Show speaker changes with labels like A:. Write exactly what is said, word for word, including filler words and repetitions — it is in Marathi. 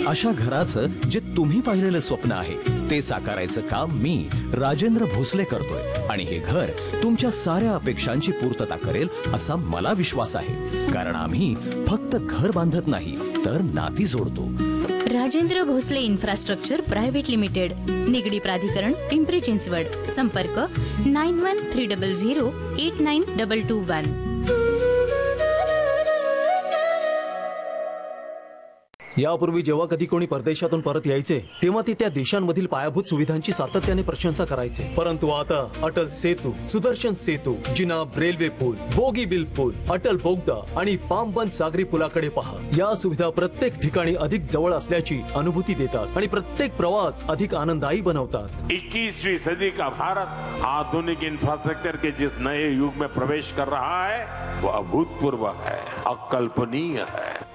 A: अशा घराचं जे तुम्ही पाहिलेलं स्वप्न आहे ते साकारायचं काम मी राजेंद्र भोसले करतोय आणि हे घर तुमच्या साऱ्या अपेक्षांची पूर्तता करेल असा मला विश्वास आहे, कारण आम्ही फक्त घर बांधत नाही तर नाती जोडतो.
B: Rajendra Bhosale infrastructure private limited, Nigdi प्राधिकरण, पिंपरी चिंचवड. संपर्क nine one three double zero eight nine double two one.
C: यापूर्वी जेव्हा कधी कोणी परदेशातून परत यायचे तेव्हा ते त्या देशांमधील पायाभूत सुविधांची सातत्याने प्रशंसा करायचे. परंतु आता अटल सेतू, सुदर्शन सेतू, जिनाब रेल्वे पूल, बोगी बिल पूल, अटल बोगदा आणि पामबंद सागरी पुलाकडे पहा. या सुविधा प्रत्येक ठिकाणी अधिक जवळ असल्याची अनुभूती देतात आणि प्रत्येक प्रवास अधिक आनंददायी बनवतात.
D: इक्कीसवीं सदी का भारत आधुनिक इंफ्रास्ट्रक्चर के जिस नए युग में प्रवेश कर रहा है वो अभूतपूर्व है, अकल्पनीय है.